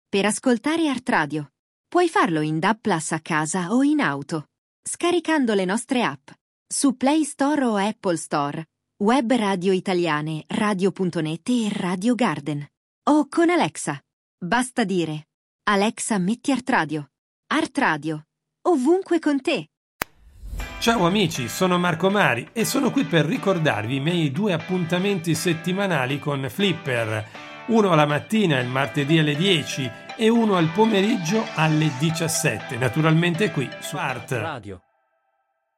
per ascoltare Art Radio. Puoi farlo in DAB+ a casa o in auto, scaricando le nostre app su Play Store o Apple Store, web radio italiane, radio.net e Radio Garden. O con Alexa. Basta dire: Alexa, metti Art Radio, ovunque con te. Ciao amici, sono Marco Mari e sono qui per ricordarvi i miei 2 appuntamenti settimanali con Flipper. Uno alla mattina il martedì alle 10 e uno al pomeriggio alle 17, naturalmente qui su Art Radio.